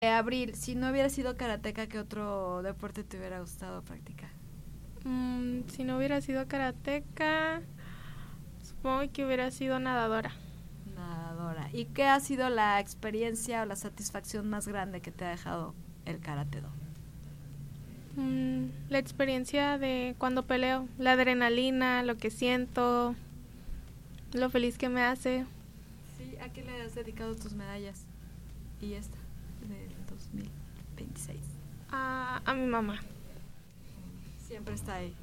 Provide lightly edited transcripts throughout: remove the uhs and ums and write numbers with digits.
Abril, si no hubiera sido karateca, ¿qué otro deporte te hubiera gustado practicar? Si no hubiera sido karateca, supongo que hubiera sido nadadora. Nadadora. ¿Y qué ha sido la experiencia o la satisfacción más grande que te ha dejado el karate-do? La experiencia de cuando peleo, la adrenalina, lo que siento, lo feliz que me hace. Sí, ¿a qué le has dedicado tus medallas? Y esta, del 2026. A mi mamá. Siempre está ahí.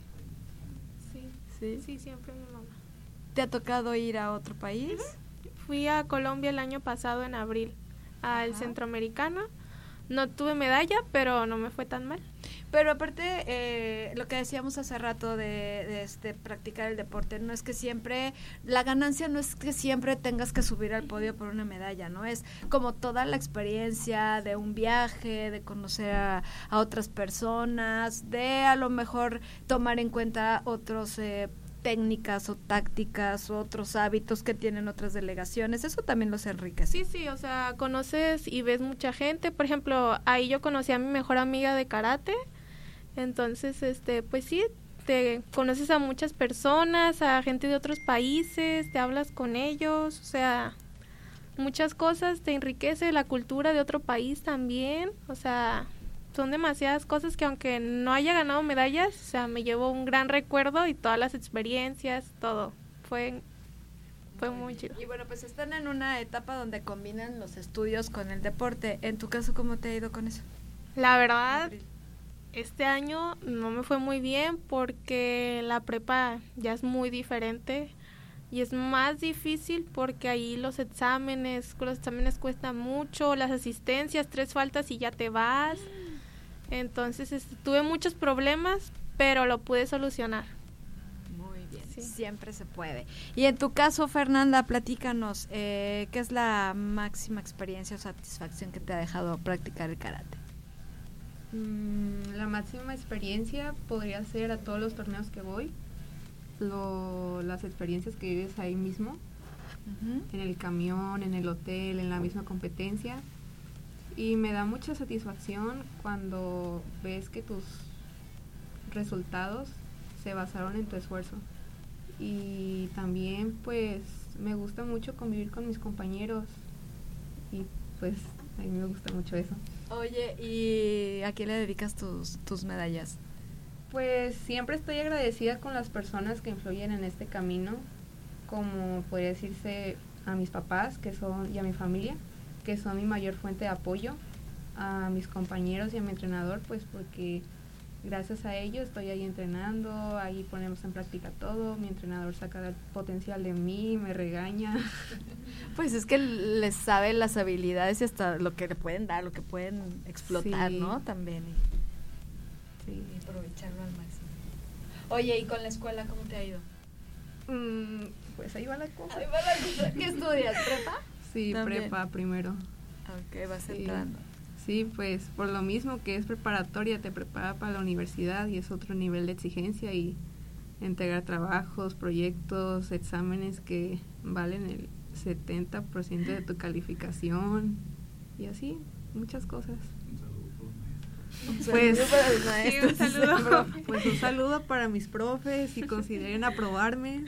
Sí, siempre mi mamá. ¿Te ha tocado ir a otro país? Fui a Colombia el año pasado en abril, al Centroamericano. No tuve medalla, pero no me fue tan mal. Pero aparte, lo que decíamos hace rato de practicar el deporte, no es que siempre, la ganancia no es que siempre tengas que subir al podio por una medalla, ¿no? Es como toda la experiencia de un viaje, de conocer a otras personas, de a lo mejor tomar en cuenta otros técnicas o tácticas o otros hábitos que tienen otras delegaciones, eso también los enriquece. Sí, o sea, conoces y ves mucha gente. Por ejemplo, ahí yo conocí a mi mejor amiga de karate. Entonces, pues sí, te conoces a muchas personas, a gente de otros países, te hablas con ellos, o sea, muchas cosas, te enriquece la cultura de otro país también, o sea, son demasiadas cosas que aunque no haya ganado medallas, o sea, me llevo un gran recuerdo y todas las experiencias, todo, fue muy chido. Y bueno, pues están en una etapa donde combinan los estudios con el deporte. En tu caso, ¿cómo te ha ido con eso? La verdad, este año no me fue muy bien porque la prepa ya es muy diferente y es más difícil porque ahí los exámenes cuestan mucho, las asistencias, 3 faltas y ya te vas. Entonces tuve muchos problemas, pero lo pude solucionar. Muy bien, sí. Siempre se puede. Y en tu caso, Fernanda, platícanos, ¿qué es la máxima experiencia o satisfacción que te ha dejado practicar el karate? La máxima experiencia podría ser a todos los torneos que voy, las experiencias que vives ahí mismo, en el camión, en el hotel, en la misma competencia. Y me da mucha satisfacción cuando ves que tus resultados se basaron en tu esfuerzo. Y también pues me gusta mucho convivir con mis compañeros y pues a mí me gusta mucho eso. Oye, ¿y a quién le dedicas tus medallas? Pues siempre estoy agradecida con las personas que influyen en este camino, como podría decirse a mis papás y a mi familia, que son mi mayor fuente de apoyo, a mis compañeros y a mi entrenador, pues porque gracias a ellos estoy ahí entrenando, ahí ponemos en práctica todo, mi entrenador saca el potencial de mí, me regaña. Pues es que les sabe las habilidades y hasta lo que le pueden dar, lo que pueden explotar, sí, ¿no? También. Sí, aprovecharlo al máximo. Oye, ¿y con la escuela cómo te ha ido? Pues ahí va la cosa. ¿Qué estudias? ¿Prepa? Sí, también. Prepa primero. Ok, vas entrando. Sí, pues por lo mismo que es preparatoria, te prepara para la universidad y es otro nivel de exigencia y entregar trabajos, proyectos, exámenes que valen el 70% de tu calificación y así, muchas cosas. Pues sí, un saludo. Pues un saludo para mis profes, si consideren aprobarme.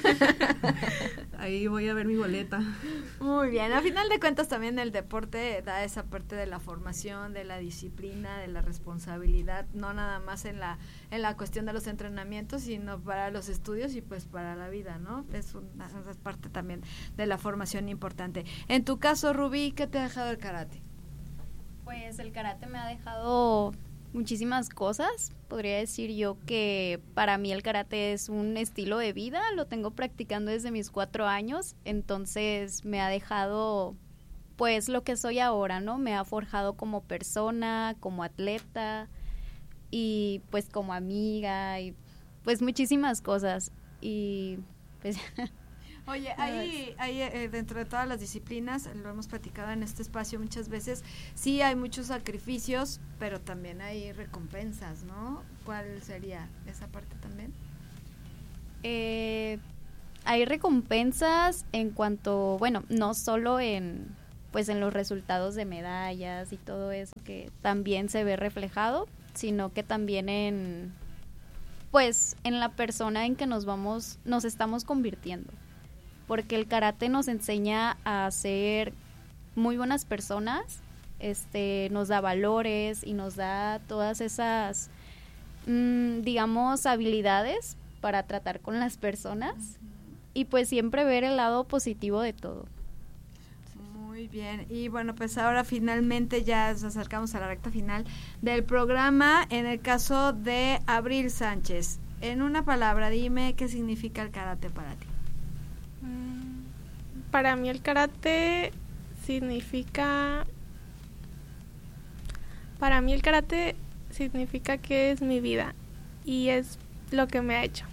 Ahí voy a ver mi boleta. Muy bien, a final de cuentas también el deporte da esa parte de la formación, de la disciplina, de la responsabilidad, no nada más en la cuestión de los entrenamientos, sino para los estudios y pues para la vida, ¿no? Es parte también de la formación importante. En tu caso, Rubí, ¿qué te ha dejado el karate? Pues el karate me ha dejado muchísimas cosas. Podría decir yo que para mí el karate es un estilo de vida, lo tengo practicando desde mis 4 años, entonces me ha dejado pues lo que soy ahora, ¿no? Me ha forjado como persona, como atleta y pues como amiga y pues muchísimas cosas y pues... Oye, ahí dentro de todas las disciplinas, lo hemos platicado en este espacio muchas veces, sí hay muchos sacrificios, pero también hay recompensas, ¿no? ¿Cuál sería esa parte también? Hay recompensas en cuanto, bueno, no solo en pues en los resultados de medallas y todo eso que también se ve reflejado, sino que también en la persona en que nos estamos convirtiendo, porque el karate nos enseña a ser muy buenas personas, nos da valores y nos da todas esas digamos habilidades para tratar con las personas y pues siempre ver el lado positivo de todo. Muy bien, y bueno, pues ahora finalmente ya nos acercamos a la recta final del programa. En el caso de Abril Sánchez, en una palabra, dime qué significa el karate para ti. Para mí el karate significa que es mi vida y es lo que me ha hecho.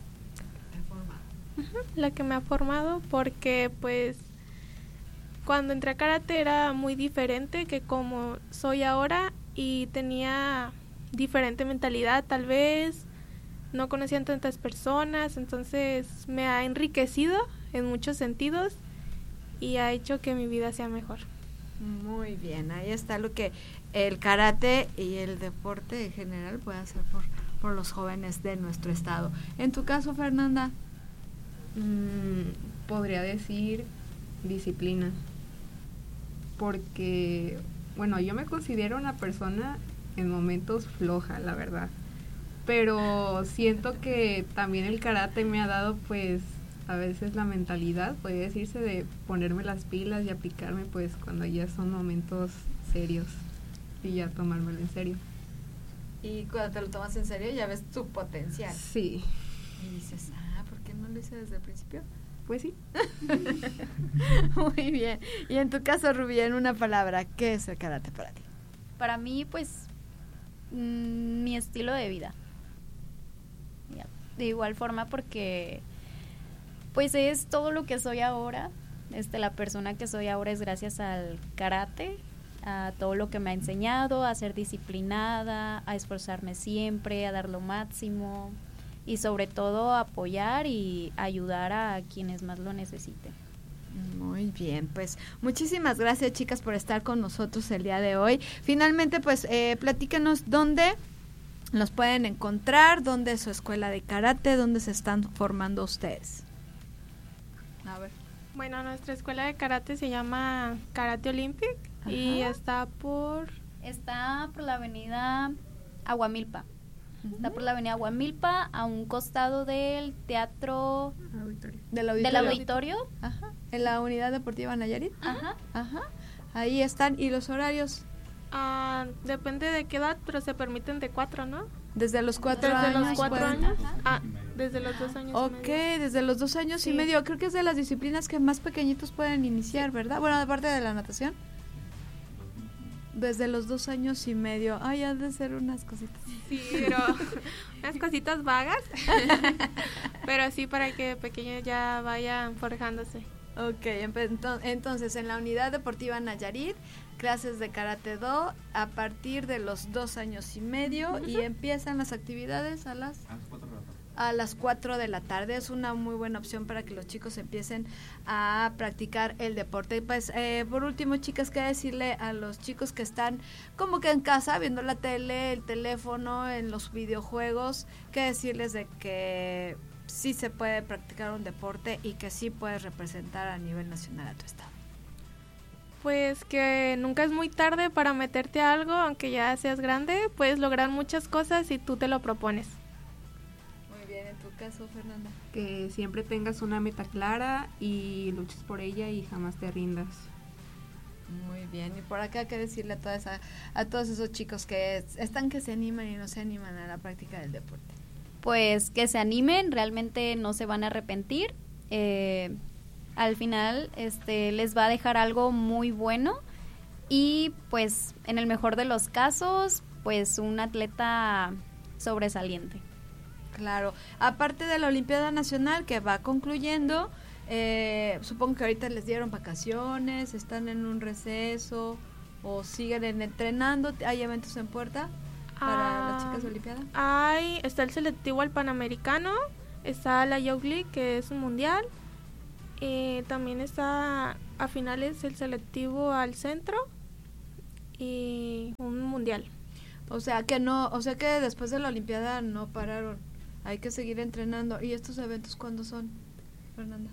Lo que me ha formado, porque pues cuando entré a karate era muy diferente que como soy ahora y tenía diferente mentalidad, tal vez no conocían tantas personas, entonces me ha enriquecido en muchos sentidos y ha hecho que mi vida sea mejor. Muy bien, ahí está lo que el karate y el deporte en general puede hacer por los jóvenes de nuestro estado. En tu caso, Fernanda. Podría decir disciplina, porque, bueno, yo me considero una persona en momentos floja, la verdad, pero siento que también el karate me ha dado, pues, a veces la mentalidad, podría decirse, de ponerme las pilas y aplicarme, pues, cuando ya son momentos serios y ya tomármelo en serio. Y cuando te lo tomas en serio ya ves tu potencial. Sí. Y dices, ¿por qué no lo hice desde el principio? Pues sí. Muy bien. Y en tu caso, Rubí, en una palabra, ¿qué es el karate para ti? Para mí, pues, mi estilo de vida. De igual forma, porque pues es todo lo que soy ahora. La persona que soy ahora es gracias al karate, a todo lo que me ha enseñado, a ser disciplinada, a esforzarme siempre, a dar lo máximo y sobre todo apoyar y ayudar a quienes más lo necesiten. Muy bien, pues muchísimas gracias, chicas, por estar con nosotros el día de hoy. Finalmente, pues platícanos dónde los pueden encontrar, dónde es su escuela de karate, dónde se están formando ustedes. A ver. Bueno, nuestra escuela de karate se llama Karate Olympic. Ajá. Y está por la avenida Aguamilpa. Uh-huh. Está por la avenida Aguamilpa, a un costado del teatro del auditorio. Ajá. En la unidad deportiva Nayarit. Ajá. Ajá. Ahí están. ¿Y los horarios? Depende de qué edad, pero se permiten de 4, ¿no? Desde los 4 años. Desde los 4 años. Desde los 2 años y medio. Ok, desde los 2 años y medio. Creo que es de las disciplinas que más pequeñitos pueden iniciar, ¿verdad? Bueno, aparte de la natación. Desde los 2 años y medio. Ay, han de ser unas cositas. Sí, pero unas cositas vagas. Pero sí, para que pequeños ya vayan forjándose. Ok, entonces en la unidad deportiva Nayarit, clases de Karate Do a partir de los 2 años y medio. Uh-huh. Y empiezan las actividades a las 4 de la tarde. Es una muy buena opción para que los chicos empiecen a practicar el deporte. Y pues por último, chicas, ¿qué decirle a los chicos que están como que en casa viendo la tele, el teléfono, en los videojuegos? ¿Qué decirles de que sí se puede practicar un deporte y que sí puedes representar a nivel nacional a tu estado? Pues que nunca es muy tarde para meterte a algo, aunque ya seas grande, puedes lograr muchas cosas si tú te lo propones. Muy bien, en tu caso, Fernanda. Que siempre tengas una meta clara y luches por ella y jamás te rindas. Muy bien, y por acá, ¿qué decirle a todos esos chicos que están que se animan y no se animan a la práctica del deporte? Pues que se animen, realmente no se van a arrepentir. Al final les va a dejar algo muy bueno y pues en el mejor de los casos pues un atleta sobresaliente. Claro, aparte de la Olimpiada Nacional que va concluyendo, supongo que ahorita les dieron vacaciones, están en un receso o siguen entrenando. ¿Hay eventos en puerta para las chicas de Olimpiada? Está el selectivo al Panamericano, está la Youth League, que es un mundial, También está a finales el selectivo al centro y un mundial. O sea que después de la Olimpiada no pararon. Hay que seguir entrenando. ¿Y estos eventos cuándo son, Fernanda?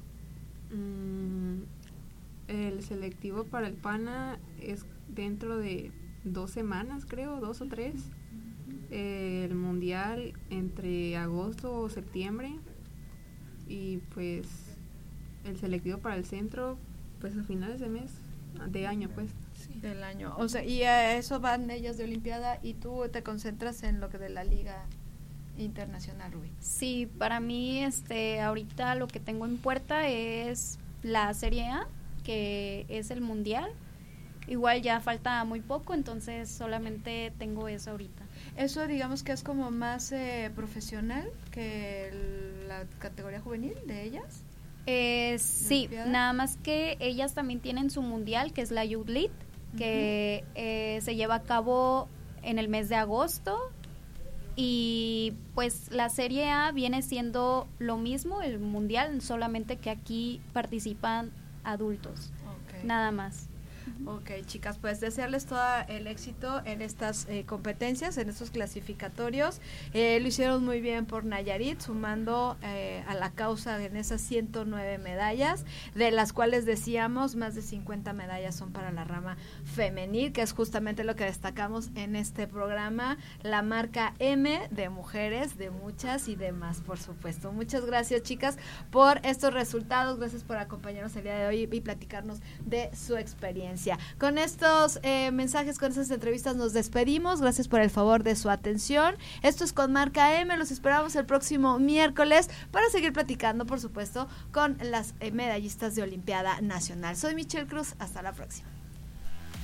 El selectivo para el PANA es dentro de 2 semanas, creo, 2 o 3. El mundial entre agosto o septiembre. Y pues el selectivo para el centro, pues a finales de año, pues. Sí. Del año. O sea, y a eso van ellas de Olimpiada y tú te concentras en lo que de la Liga Internacional, Rubí. Sí, para mí ahorita lo que tengo en puerta es la Serie A, que es el mundial. Igual ya falta muy poco, entonces solamente tengo eso ahorita. Eso digamos que es como más profesional que la categoría juvenil de ellas. Sí, nada más que ellas también tienen su mundial, que es la Youth League, que se lleva a cabo en el mes de agosto. Y pues la Serie A viene siendo lo mismo, el mundial, solamente que aquí participan adultos, nada más. Ok, chicas, pues desearles todo el éxito en estas competencias, en estos clasificatorios. Lo hicieron muy bien por Nayarit, sumando a la causa en esas 109 medallas, de las cuales decíamos más de 50 medallas son para la rama femenil, que es justamente lo que destacamos en este programa, la marca M de mujeres, de muchas y demás, por supuesto. Muchas gracias, chicas, por estos resultados, gracias por acompañarnos el día de hoy y platicarnos de su experiencia. Con estos mensajes, con estas entrevistas nos despedimos. Gracias por el favor de su atención. Esto es Con Marca M. Los esperamos el próximo miércoles para seguir platicando, por supuesto, con las medallistas de Olimpiada Nacional. Soy Michelle Cruz. Hasta la próxima.